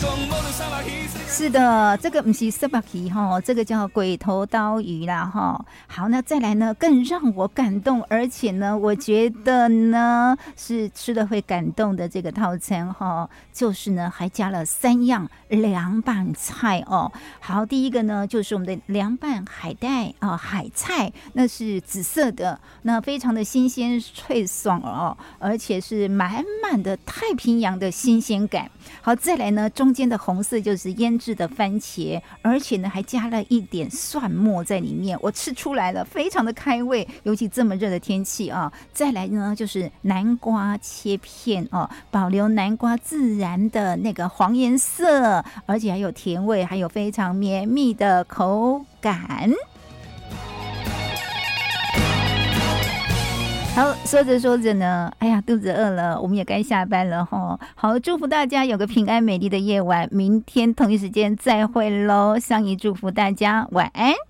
是的，这个不是沙巴鱼哈，这个叫鬼头刀鱼啦哈。好，那再来呢，更让我感动，而且呢，我觉得呢是吃了会感动的这个套餐哈，就是呢还加了3样凉拌菜哦。好，第一个呢就是我们的凉拌海带啊，海菜，那是紫色的，那非常的新鲜脆爽哦，而且是满满的太平洋的新鲜感。好，再来呢，中间的红色就是腌制的番茄，而且呢还加了一点蒜末在里面，我吃出来了，非常的开胃，尤其这么热的天气啊。再来呢就是南瓜切片哦，保留南瓜自然的那个黄颜色，而且还有甜味，还有非常绵密的口感。好，说着说着呢，哎呀，肚子饿了，我们也该下班了齁。好，祝福大家有个平安美丽的夜晚，明天同一时间再会喽。相宜祝福大家晚安。